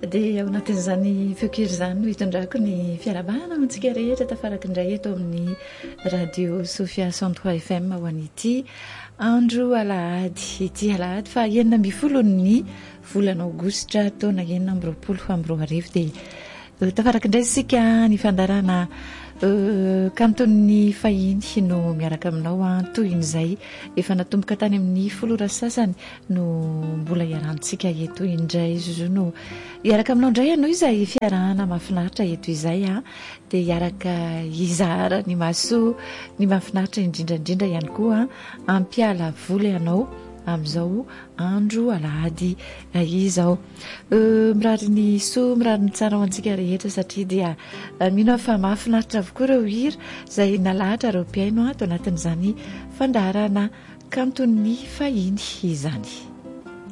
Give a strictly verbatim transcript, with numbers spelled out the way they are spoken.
dia ao anatin'izany feokiry izany no hitondrako ny fiarabana amintsika rehetra tafaraka indray eto amin'ny radio Sofia cent trois F M ho an'ity andro alahady ity alahady fa enina amby folo ny volana aogositra taona enina amby roapolo amby roa arivo dia tafaraka indray sika ny fandarana kanton'ny fahiny no miaraka aminao toin'izay efa natomboka tany amin'ny folora sasany no mbola iarantsika eto indray zo no iaraka aminao indray ianao izay fiarahana mahafinaritra eto izay a dia iaraka izara ny maso ny mahafinaritra indrindraindrindra ihany koa ampiala vola ianao amin'izao andro alahady izao mirary ny so mirary ny tsara ho antsika rehetra satria dia mino fa mahafinaritra avokoa ireo hira izay nalahatra ireo mpiaino ato anatin'izany fandarana kanton'ny fahiny izany.